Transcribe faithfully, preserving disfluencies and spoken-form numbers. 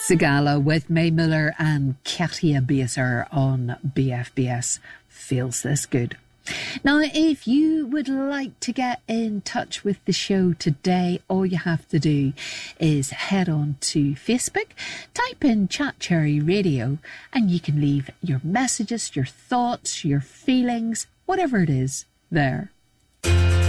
Sigala with May Miller and Katia Baser on B F B S Feels This Good. Now, if you would like to get in touch with the show today, all you have to do is head on to Facebook, type in Chat Cherry Radio, and you can leave your messages, your thoughts, your feelings, whatever it is, there.